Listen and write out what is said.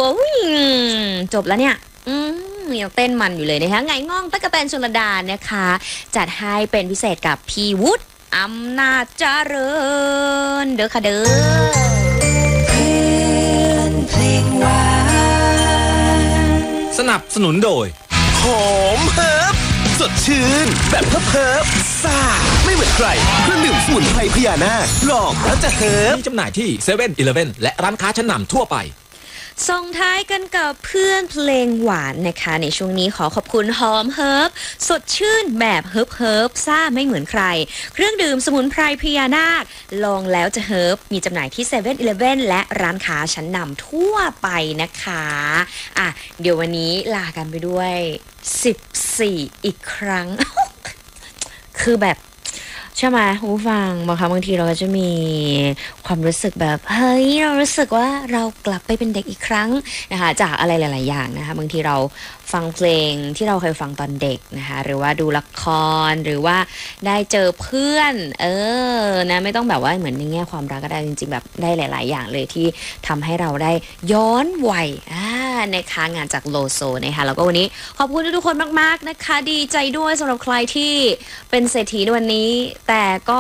จบแล้วเนี่ยยังเต้นมันอยู่เลยนะคะไงง่องตั๊กแตนชลดานะคะจัดให้เป็นพิเศษกับพี่วุฒิอำนาจเจริญเด้อค่ะเด้อเพลงหวานสนับสนุนโดยหอมเฮิร์บสดชื่นแบบเฮิร์บซ่าไม่เหมือนใครเครื่องดื่มสมุนไพรพญานาคลองแล้วจะเฮิร์บมีจำหน่ายที่เซเว่นอีเลฟเว่นและร้านค้าชั้นนำทั่วไปส่งท้ายกันกับเพื่อนเพลงหวานนะคะในช่วงนี้ขอขอบคุณหอมเฮิร์บสดชื่นแบบเฮิร์บซ่าไม่เหมือนใครเครื่องดื่มสมุนไพรพญานาคลองแล้วจะเฮิร์บมีจำหน่ายที่เซเว่นอีเลฟเว่นและร้านค้าชั้นนำทั่วไปนะคะเดี๋ยววันนี้ลากันไปด้วย14อีกครั้ง คือแบบใช่ไหมผู้ฟังบางทีเราก็จะมีความรู้สึกแบบเฮ้ยเรารู้สึกว่าเรากลับไปเป็นเด็กอีกครั้งนะคะจากอะไรหลายๆอย่างนะคะบางทีเราฟังเพลงที่เราเคยฟังตอนเด็กนะคะหรือว่าดูละครหรือว่าได้เจอเพื่อนนะไม่ต้องแบบว่าเหมือนในแง่ความรักก็ได้จริงๆแบบได้หลายๆอย่างเลยที่ทำให้เราได้ย้อนวัยนะคะงานจากโลโซนะคะแล้วก็วันนี้ขอบคุณทุกคนมากๆนะคะดีใจด้วยสำหรับใครที่เป็นเศรษฐีในวันนี้แต่ก็